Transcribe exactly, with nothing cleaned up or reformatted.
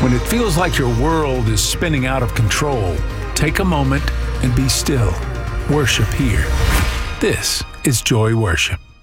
When it feels like your world is spinning out of control, take a moment and be still. Worship here. This is Joy Worship.